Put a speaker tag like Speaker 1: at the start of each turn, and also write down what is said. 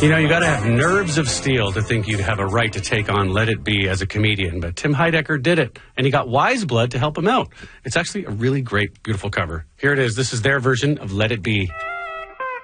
Speaker 1: You know, you got to have nerves of steel to think you'd have a right to take on Let It Be as a comedian. But Tim Heidecker did it, and he got Wise Blood to help him out. It's actually a really great, beautiful cover. Here it is. This is their version of Let It Be.